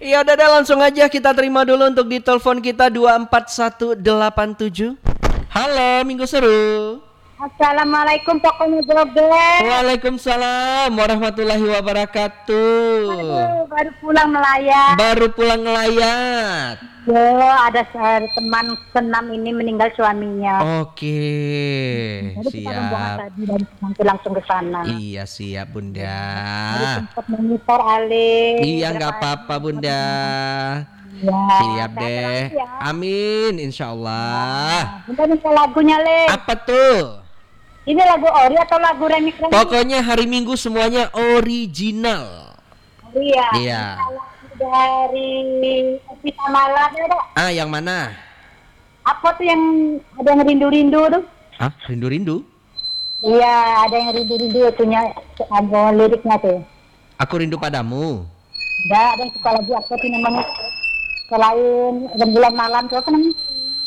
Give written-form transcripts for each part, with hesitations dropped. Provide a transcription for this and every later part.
Ya udah deh, langsung aja kita terima dulu untuk di telepon kita 24187. Halo, Minggu Seru. Assalamualaikum pokoknya joget. Waalaikumsalam warahmatullahi wabarakatuh. Aduh, baru pulang melayat. Baru pulang ngelayat. Yo, ada teman senam ini meninggal suaminya. Oke, Jadi kita rombongan siap. tadi dan nanti langsung ke sana. Iya siap Bunda. Jadi sempat monitor Ale. Iya nggak apa-apa Bunda. Ya, Siap deh. ya. Amin insya Allah. Bunda minta lagunya Le. Apa tuh? Ini lagu ori atau lagu remix? Pokoknya hari Minggu semuanya original. Iya. Iya. Dari Evita Mala ada. Yang mana? Apa tuh yang ada yang rindu-rindu tuh? Rindu-rindu? Iya, ada yang rindu-rindu itunya, ada liriknya tuh. Aku rindu padamu. Enggak, ada yang suka lagu apa sih namanya? Selain rembulan malam tuh apa namanya?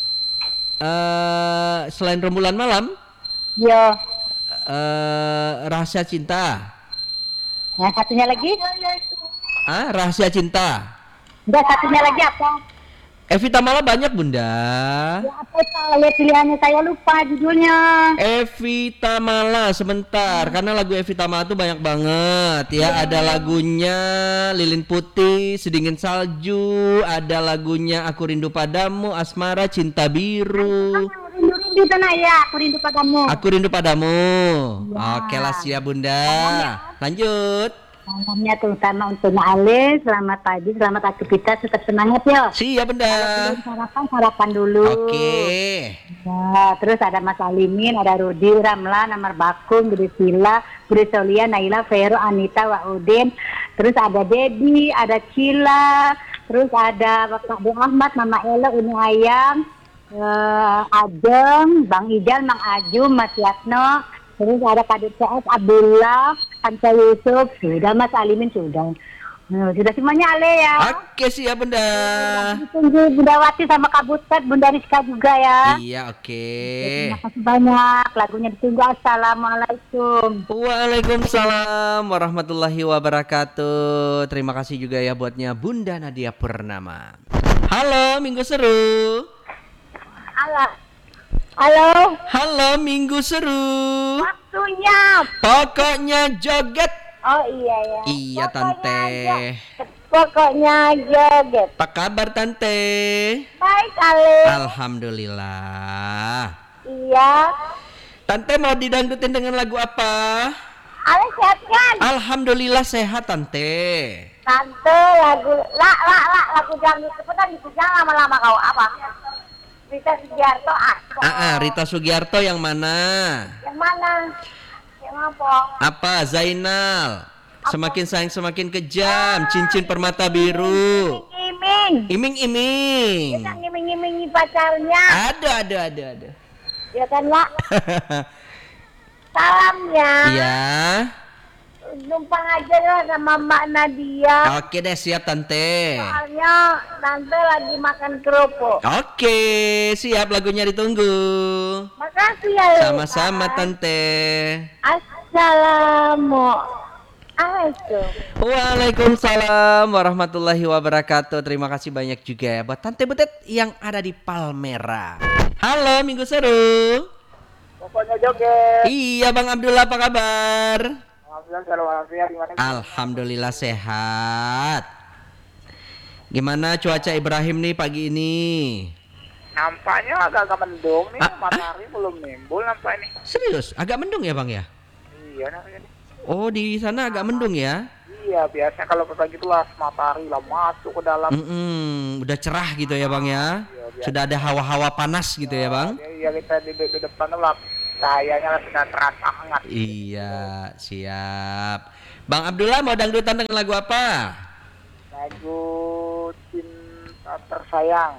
Selain rembulan malam? Iya. Rahasia cinta. Nah, satunya lagi? Rahasia cinta. Enggak, satunya lagi apa? Evita Mala banyak Bunda. Ya, apa itu? Lihat pilihannya, saya lupa judulnya. Evita Mala sebentar, karena lagu Evita Mala tuh banyak banget ya. Ada lagunya Lilin Putih, Sedingin Salju, ada lagunya Aku Rindu Padamu, Asmara, Cinta Biru. Rindu-rindu sana ya, aku rindu padamu. Aku Rindu Padamu. Ya. Oke lah siap Bunda. Lanjut. Salamnya terutama untuk Ale, selamat pagi, selamat aktivitas, tetap semangat ya. Siap Bunda. Kalau sarapan dulu. Oke. Nah, terus ada Mas Alimin, ada Rudi, Ramlan, Amar Bakung, Budi Sila, Budi Solia, Naila, Vero, Anita, Waudin. Terus ada Dedi, ada Cila, terus ada Bapak Bu Ahmad, Mama Ella, Uni Ayam, Ajeng, Bang Ijal, Mang Aju, Mas Yatno. Terus ada Kadir CS, Abdullah, Hansa Yusuf, sudah Mas Alimin sudah. Sudah semuanya Ale ya. Oke siap Bunda. Tunggu Bunda Wati sama Kak Butet, Bunda Rizka juga ya. Iya oke. Terima kasih banyak. Lagunya ditunggu. Assalamualaikum. Waalaikumsalam warahmatullahi wabarakatuh. Terima kasih juga ya buatnya Bunda Nadia Purnama. Halo Minggu Seru. Halo. Halo Minggu Seru. Waktunya. Pokoknya joget. Oh iya ya. Iya Tante. Pokoknya joget. Apa kabar Tante? Baik Ale. Alhamdulillah. Iya. Tante mau didangdutin dengan lagu apa? Ale sehat kan? Alhamdulillah sehat Tante. Tante lagu lagu dangdut cepetan jangan lama-lama kau apa? Rita Sugiarto Rita Sugiarto yang mana? Yang mana? Yang apa? Apa? Zainal. Semakin sayang semakin kejam. Cincin permata biru. Iming-iming. Kita ngiming-imingi pacarnya. Ada. Ya kan, Wak? Salamnya. Iya. Numpang aja lah sama Mbak Nadia. Oke deh siap Tante. Soalnya Tante lagi makan kerupuk. Oke, siap lagunya ditunggu. Makasih ya. Sama-sama Tante. Assalamualaikum. Waalaikumsalam warahmatullahi wabarakatuh. Terima kasih banyak juga ya buat Tante Butet yang ada di Palmera. Halo Minggu Seru. Pokoknya joget. Iya Bang Abdullah, apa kabar? Alhamdulillah, Alhamdulillah sehat. Gimana cuaca Ibrahim nih pagi ini? Nampaknya agak-agak mendung nih, matahari belum nimbul nampaknya. Serius? Agak mendung ya Bang ya? Iya nampaknya. Oh di sana agak mendung ya? Iya, biasanya kalau pagi itulah matahari lah masuk ke dalam. Udah cerah gitu ya Bang ya? Iya, Sudah ada hawa-hawa panas gitu ya Bang? Iya, kita di depan tuh lah kayaknya sudah terasa hangat. Iya, siap. Bang Abdullah mau dangdutan dengan lagu apa? Lagu Cinta Tersayang.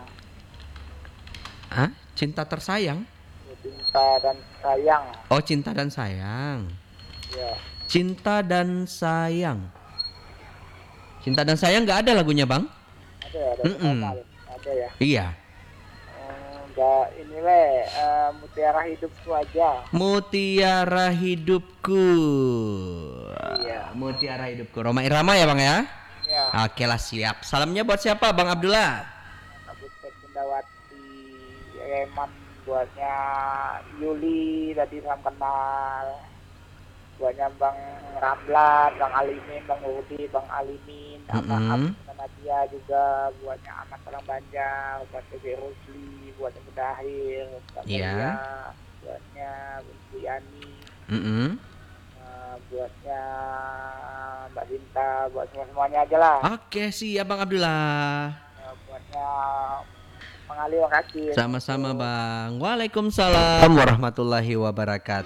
Cinta tersayang? Cinta dan Sayang. Oh, cinta dan sayang. Iya. Cinta dan sayang. Cinta dan sayang nggak ada lagunya Bang? Ada ya. Iya. Enggak, ini Mutiara Hidupku aja. Mutiara Hidupku. Iya. Mutiara Hidupku. Roma Irama ya Bang ya? Iya. Oke lah, siap. Salamnya buat siapa, Bang Abdullah? Buat Bundawati, Eman, buatnya Yuli tadi salam kenal. Buatnya Bang Ramlan, Bang Alimin, Bang Rudi, Bang Alimin, sama Nadia juga, buatnya Ahmad Orang Banjar, buat Bebe Rusli, buatnya Mudahir, buat Iya. buatnya Buntu Yani, buatnya Mbak Dinta, buat semuanya aja lah. Oke, siap Bang Abdullah. Buatnya Bang Ali, makasih. Sama-sama Bang. Waalaikumsalam warahmatullahi wabarakatuh.